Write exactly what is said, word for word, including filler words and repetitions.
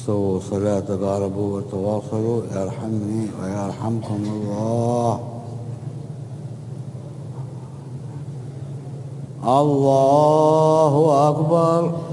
استووا صلاة تقاربوا وتواصلوا يرحمني ويرحمكم الله. الله أكبر.